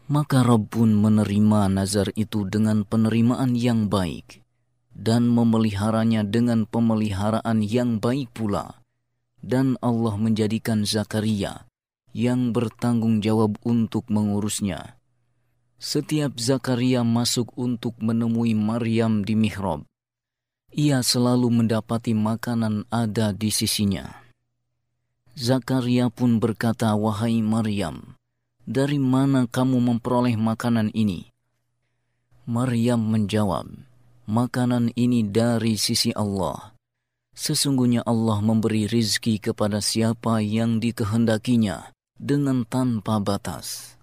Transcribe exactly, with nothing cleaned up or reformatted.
Maka Rabb pun menerima nazar itu dengan penerimaan yang baik dan memeliharanya dengan pemeliharaan yang baik pula. Dan Allah menjadikan Zakaria yang bertanggung jawab untuk mengurusnya. Setiap Zakaria masuk untuk menemui Maryam di mihrab, ia selalu mendapati makanan ada di sisinya. Zakaria pun berkata, "Wahai Maryam, dari mana kamu memperoleh makanan ini?" Maryam menjawab, "Makanan ini dari sisi Allah. Sesungguhnya Allah memberi rizki kepada siapa yang dikehendakinya dengan tanpa batas."